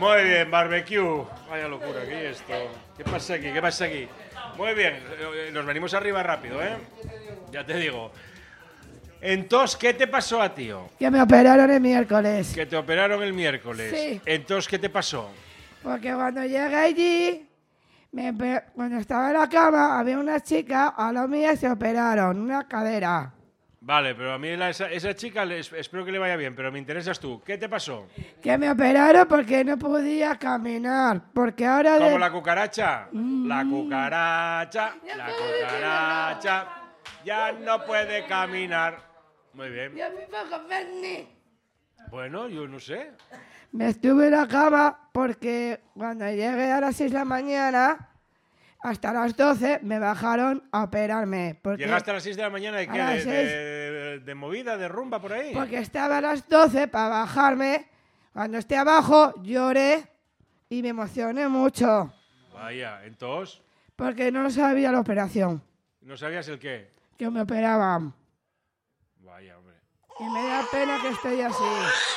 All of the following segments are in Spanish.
Muy bien, barbecue. Vaya locura, ¿qué es esto? ¿Qué pasa aquí? ¿Qué pasa aquí? Muy bien, nos venimos arriba rápido, ¿eh? Ya te digo. Entonces, ¿qué te pasó a ti? Que me operaron el miércoles. Que te operaron el miércoles. Sí. Entonces, ¿qué te pasó? Porque cuando llegué allí, cuando estaba en la cama, había una chica a lo mío y se operaron una cadera. Vale, pero a mí esa chica espero que le vaya bien, pero me interesas tú. ¿Qué te pasó? Que me operaron porque no podía caminar. Porque ahora ¿Como la cucaracha? La cucaracha, la cucaracha, ya no puede caminar. Muy bien. Yo me pongo Bernie. Bueno, yo no sé. Me estuve en la cama porque cuando llegué a las 6 de la mañana, hasta las 12, me bajaron a operarme. ¿Llegaste a las 6 de la mañana de A qué? las ¿De movida, de rumba por ahí? Porque estaba a las 12 para bajarme. Cuando esté abajo, lloré y me emocioné mucho. Vaya, entonces, Porque no sabía la operación, ¿no sabías el qué? que me operaban. Vaya, hombre. Y me da pena que estoy así.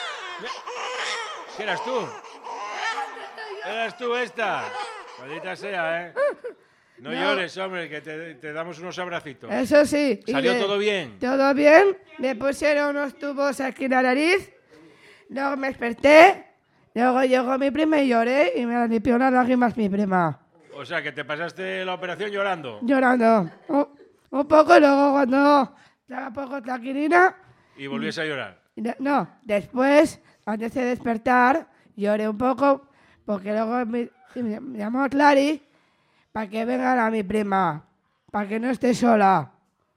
¿Qué eras tú? ¿Eras tú esta? Maldita sea, ¿eh? No llores, hombre, que te damos unos abracitos. Eso sí. ¿Salió todo bien? Todo bien. Me pusieron unos tubos aquí en la nariz. Luego me desperté. Luego llegó mi prima y lloré y me limpió las lágrimas mi prima. O sea, que te pasaste la operación llorando. Llorando. Un poco, luego cuando estaba poco tranquilina. Y volvías a llorar. No, después, antes de despertar, lloré un poco porque luego me llamó Clary para que venga a mi prima, para que no esté sola.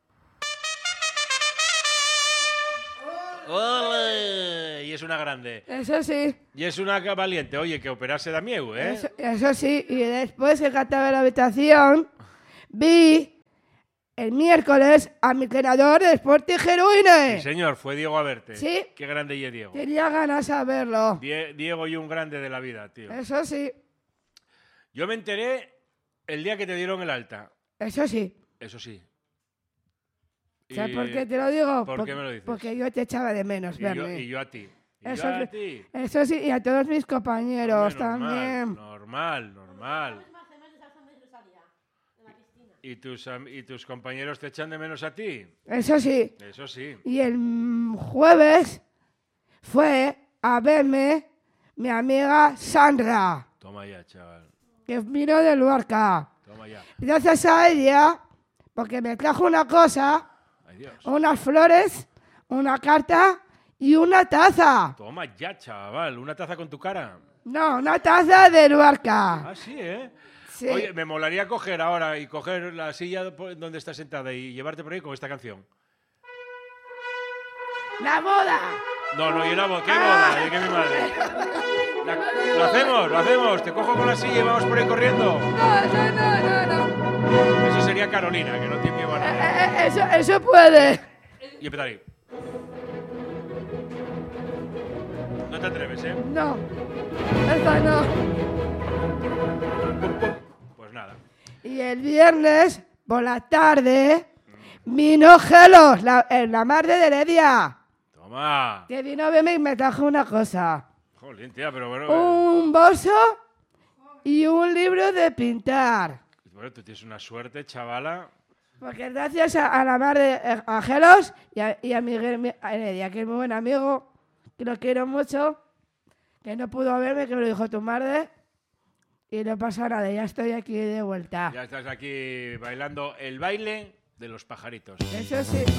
¡Ole! Y es una grande. Eso sí, Y es una valiente. Oye, que operarse da miedo, ¿eh? eso sí. Y después que cantaba en la habitación, vi el miércoles a mi entrenador de Sporting Sí, Heroine. señor, fue Diego a verte. Sí. Qué grande y es Diego. Tenía ganas de verlo. Diego y un grande de la vida, tío. Eso sí, Yo me enteré el día que te dieron el alta. eso sí. Eso sí. ¿Sabes Y- por qué te lo digo? ¿Por qué me lo dices? Porque yo te echaba de menos verme. Y yo a ti. Y Eso yo a sí. ti. Eso sí, y a todos mis compañeros Hombre, también. Normal. ¿Y tus compañeros te echan de menos a ti? Eso sí. Eso sí. Y el jueves fue a verme mi amiga Sandra, Toma ya, chaval. que vino de Luarca. Toma ya. Gracias a ella, porque me trajo una cosa, Ay, Dios. unas flores, una carta y una taza. Toma ya, chaval. ¿Una taza con tu cara? No, una taza de Luarca. Ah, sí, ¿eh? Sí. Oye, me molaría coger ahora y coger la silla donde estás sentada y llevarte por ahí con esta canción. ¡La boda! No, y la boda. ¿Qué boda? ¿De qué mi madre? Lo hacemos. Te cojo con la silla y vamos por ahí corriendo. No. Eso sería Carolina, que no tiene miedo a nada. Eso puede. Y empezar ahí. No te atreves, ¿eh? No, esta no. Pues nada. Y el viernes, por la tarde, vino Gelos, la madre de Heredia, Toma. que vino a verme y me trajo una cosa. Jolín, tía, pero bueno. Un bolso y un libro de pintar. Bueno, tú tienes una suerte, chavala. Porque gracias a la madre, a Gelos y a Miguel Heredia, que es muy buen amigo, que lo quiero mucho, que no pudo verme, que me lo dijo tu madre. Y no pasa nada, ya estoy aquí de vuelta. Ya estás aquí bailando el baile de los pajaritos. Eso sí.